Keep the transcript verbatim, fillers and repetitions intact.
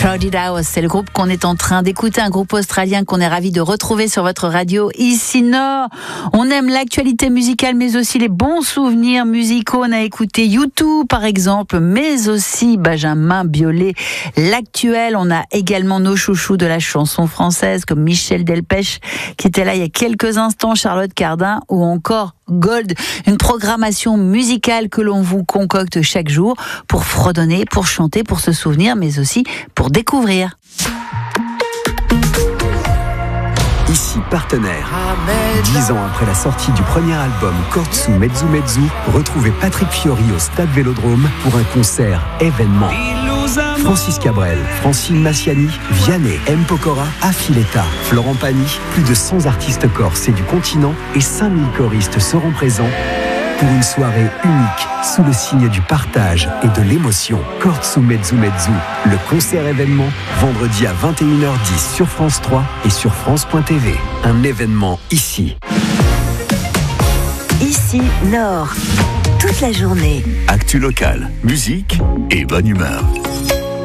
Crowded House, c'est le groupe qu'on est en train d'écouter, un groupe australien qu'on est ravi de retrouver sur votre radio ici Nord. On aime l'actualité musicale, mais aussi les bons souvenirs musicaux. On a écouté U deux par exemple, mais aussi Benjamin Biolay, l'actuel. On a également nos chouchous de la chanson française comme Michel Delpech qui était là il y a quelques instants, Charlotte Cardin ou encore Gold, une programmation musicale que l'on vous concocte chaque jour pour fredonner, pour chanter, pour se souvenir, mais aussi pour découvrir. Ici Partenaire. Dix ans après la sortie du premier album Kortsu Mezzu Mezzu, retrouvez Patrick Fiori au Stade Vélodrome pour un concert événement. Francis Cabrel, Francine Massiani, Vianney, M. Pokora, Affiletta, Florent Pagny, plus de cent artistes corses et du continent et cinq mille choristes seront présents pour une soirée unique sous le signe du partage et de l'émotion. Kortsu Mezzu Mezzu, le concert événement, vendredi à vingt et une heures dix sur France trois et sur France point T V. Un événement ici. Ici Nord, toute la journée. Actu locale, musique et bonne humeur.